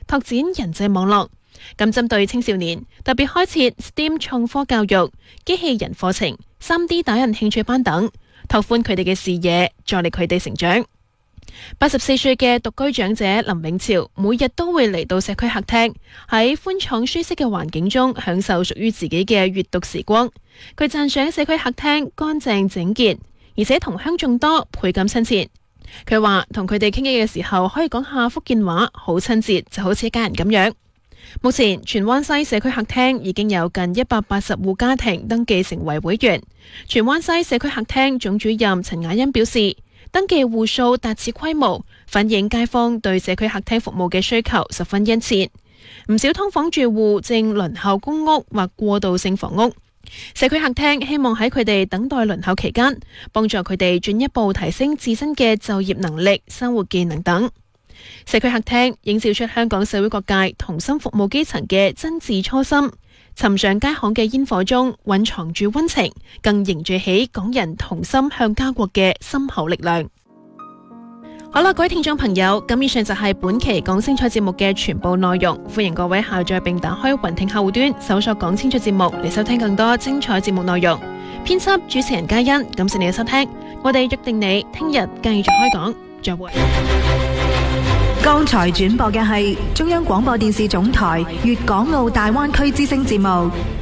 拓展人際網絡。咁針對青少年，特別開設 STEAM 創科教育、機器人課程、3D 打印興趣班等，拓寬佢哋嘅視野，助力佢哋成長。84歲嘅獨居長者林永潮，每日都會嚟到社區客廳，喺寬敞舒適嘅環境中享受屬於自己嘅閱讀時光。佢讚賞社區客廳乾淨整潔，而且同鄉眾多，倍感親切。佢話同佢哋傾偈嘅時候，可以講下福建話，好親切，就好似一家人咁樣。目前荃灣西社區客廳已經有近180戶家庭登記成為會員。荃灣西社區客廳總主任陳雅欣表示，登記戶數達此規模，反映街坊對社區客廳服務嘅需求十分殷切。唔少劏房住戶正輪候公屋或過渡性房屋，社區客廳希望喺佢哋等待輪候期間，幫助佢哋進一步提升自身嘅就業能力、生活技能等。社區客廳映照出香港社會各界同心服務基層嘅真摯初心。尋常街巷嘅煙火中蘊藏住溫情，更凝聚起港人同心向家國嘅深厚力量。好啦，各位聽眾朋友，咁以上就係本期講清楚節目嘅全部內容。歡迎各位下載並打開雲聽客戶端，搜索講清楚節目嚟收聽更多精彩節目內容。編輯主持人嘉欣，感謝你嘅收聽，我哋約定你聽日繼續開講，再會。 剛才轉播嘅係中央廣播電視總台粵港澳大灣區之聲節目。